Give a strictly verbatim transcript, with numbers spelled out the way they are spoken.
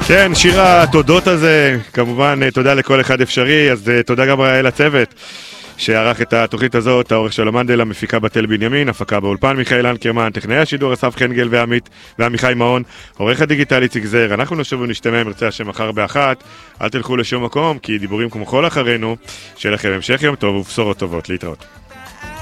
כן, שיר התודות הזה, כמובן תודה לכל אחד אפשרי, אז תודה גם לצוות שערך את התוכנית הזאת, העורך של המנדל, המפיקה בתל בנימין, הפקה באולפן מיכאל אנקרמן, טכנאי השידור אסף חנגל ועמית ועמיחי מעון, עורך הדיגיטלי צגזר. אנחנו נשוב ונשתמע עם רצי השם מחר באחת, אל תלכו לשום מקום, כי דיבורים כמו כל אחרינו, שיהיה לכם המשך יום טוב ובשורות טובות, להתראות.